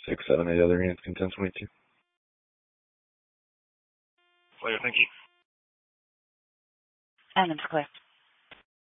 6, 7, 8 other units, can 1022. Clear, thank you. And it's clear.